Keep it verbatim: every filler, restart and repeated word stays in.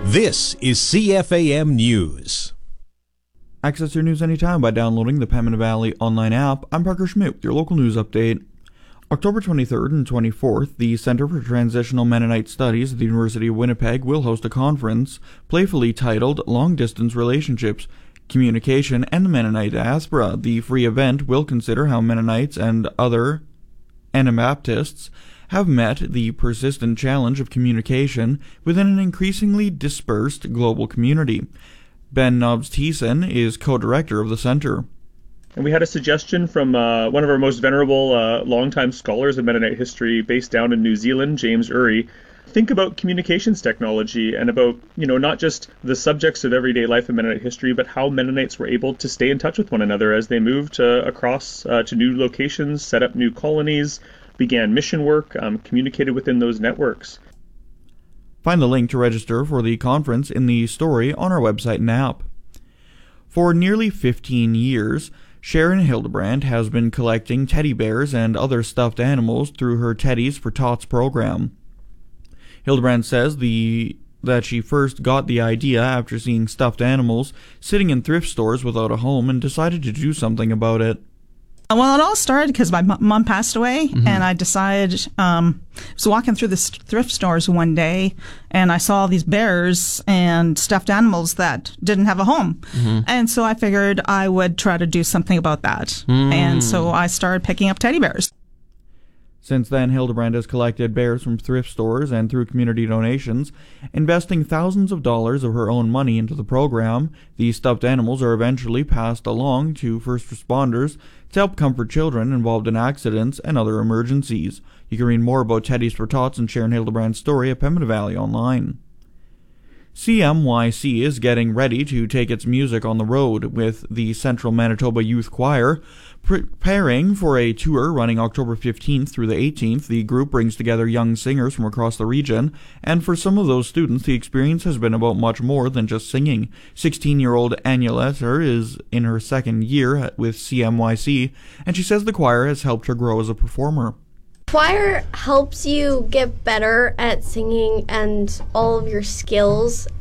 This is C F A M News. Access your news anytime by downloading the Pembina Valley online app. I'm Parker Schmidt with your local news update. October twenty-third and twenty-fourth, the Center for Transitional Mennonite Studies at the University of Winnipeg will host a conference playfully titled Long Distance Relationships, Communication, and the Mennonite Diaspora. The free event will consider how Mennonites and other Anabaptists have met the persistent challenge of communication within an increasingly dispersed global community. Ben Nobbs-Thiessen is co-director of the center. And we had a suggestion from uh, one of our most venerable uh, longtime scholars of Mennonite history based down in New Zealand, James Urry. Think about communications technology and about, you know, not just the subjects of everyday life in Mennonite history, but how Mennonites were able to stay in touch with one another as they moved uh, across uh, to new locations, set up new colonies, began mission work, um, communicated within those networks. Find the link to register for the conference in the story on our website and app. For nearly fifteen years, Sharon Hildebrand has been collecting teddy bears and other stuffed animals through her Teddies for Tots program. Hildebrand says the that she first got the idea after seeing stuffed animals sitting in thrift stores without a home and decided to do something about it. Well, it all started because my mom passed away, mm-hmm. and I decided, um, I was walking through the thrift stores one day, and I saw these bears and stuffed animals that didn't have a home. Mm-hmm. And so I figured I would try to do something about that. Mm. And so I started picking up teddy bears. Since then, Hildebrand has collected bears from thrift stores and through community donations, investing thousands of dollars of her own money into the program. These stuffed animals are eventually passed along to first responders to help comfort children involved in accidents and other emergencies. You can read more about Teddies for Tots and Sharon Hildebrand's story at Pembina Valley online. C M Y C is getting ready to take its music on the road, with the Central Manitoba Youth Choir preparing for a tour running October fifteenth through the eighteenth. The group brings together young singers from across the region, and for some of those students, the experience has been about much more than just singing. sixteen-year-old Anya Letter is in her second year with C M Y C, and she says the choir has helped her grow as a performer. Choir helps you get better at singing and all of your skills